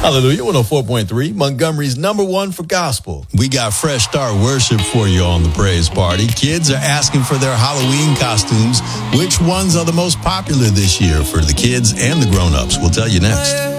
Hallelujah, 104.3, Montgomery's number one for gospel. We got Fresh Start Worship for you on the Praise Party. Kids are asking for their Halloween costumes. Which ones are the most popular this year for the kids and the grown-ups? We'll tell you next.